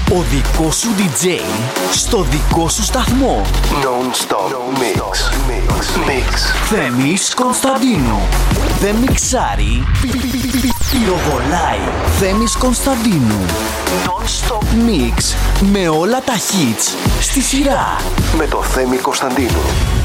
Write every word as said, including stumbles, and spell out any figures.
Ο δικός σου ντι τζέι στο δικό σου σταθμό. Non-stop mix. Mix. Θέμης Κωνσταντίνου. Δεν μιξάρει, πυροβολάει. Θέμης Κωνσταντίνου. Non-stop mix με όλα τα hits στη σειρά. Με το Θέμη Κωνσταντίνου.